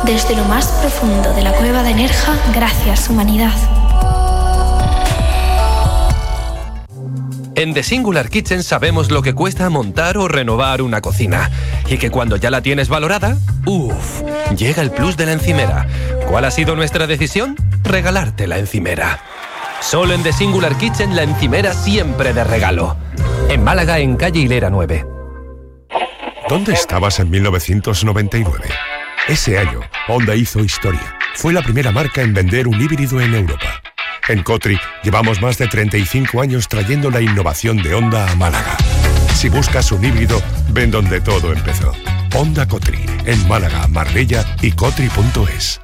Desde lo más profundo de la cueva de Nerja, gracias, humanidad. En The Singular Kitchen sabemos lo que cuesta montar o renovar una cocina. Y que cuando ya la tienes valorada, llega el plus de la encimera. ¿Cuál ha sido nuestra decisión? Regalarte la encimera. Solo en The Singular Kitchen la encimera siempre de regalo. En Málaga, en calle Hilera 9. ¿Dónde estabas en 1999? Ese año, Honda hizo historia. Fue la primera marca en vender un híbrido en Europa. En Cotri llevamos más de 35 años trayendo la innovación de Honda a Málaga. Si buscas un híbrido, ven donde todo empezó. Honda Cotri, en Málaga, Marbella y Cotri.es.